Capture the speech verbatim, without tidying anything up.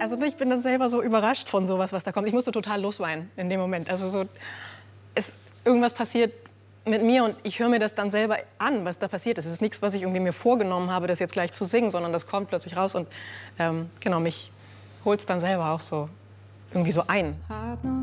also ich bin dann selber so überrascht von sowas, was da kommt. Ich musste total losweinen in dem Moment. Also so, es, irgendwas passiert mit mir und ich höre mir das dann selber an, was da passiert ist. Es ist nichts, was ich irgendwie mir vorgenommen habe, das jetzt gleich zu singen, sondern das kommt plötzlich raus und ähm, genau, mich holt es dann selber auch so irgendwie so ein. Hab nur